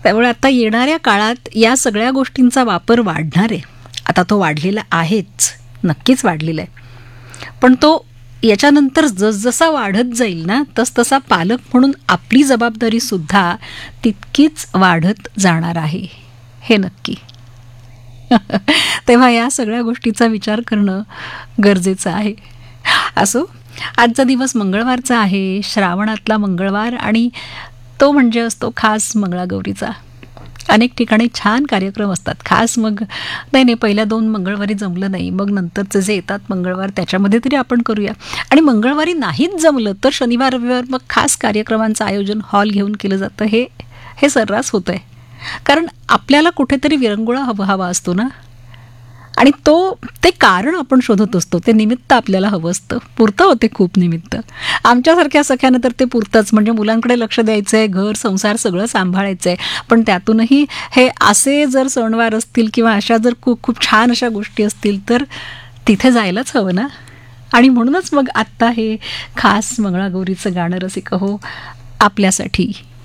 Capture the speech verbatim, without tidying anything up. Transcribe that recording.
त्यामुळे आता येणाऱ्या काळात या सगळ्या गोष्टींचा वापर वाढणार आहे. आता तो वाढलेला आहेच, नक्कीच वाढलेला आहे. पण तो याच्यानंतर जसजसा वाढत जाईल ना, तसतसा पालक म्हणून आपली जबाबदारीसुद्धा तितकीच वाढत जाणार आहे, हे नक्की. तेव्हा या सगळ्या गोष्टीचा विचार करणं गरजेचं आहे. असो, आजचा दिवस मंगळवारचा आहे, श्रावणातला मंगळवार, आणि तो म्हणजे असतो खास मंगळागौरीचा. अनेक ठिकाणी छान कार्यक्रम असतात. खास मग नाही नाही पहिल्या दोन मंगळवारी जमलं नाही, मग नंतरचे जे येतात मंगळवार त्याच्यामध्ये तरी आपण करूया. आणि मंगळवारी नाहीच जमलं तर शनिवार रविवार मग खास कार्यक्रमांचं आयोजन हॉल घेऊन केलं जातं. हे हे सर्रास होतं आहे, कारण आपल्याला कुठेतरी विरंगुळा हवा हवा असतो ना, आणि तो ते कारण आपण शोधत असतो, ते निमित्त आपल्याला हवं असतं. पुरतं होते खूप निमित्त. आमच्यासारख्या सख्यानं तर ते पुरतंच, म्हणजे मुलांकडे लक्ष द्यायचं आहे, घर संसार सगळं सांभाळायचं आहे. पण त्यातूनही हे असे जर सणवार असतील किंवा अशा जर खूप खूप छान अशा गोष्टी असतील तर तिथे जायलाच हवं ना. आणि म्हणूनच मग आत्ता हे खास मंगळागौरीचं गाणं रसिक हो आपल्यासाठी.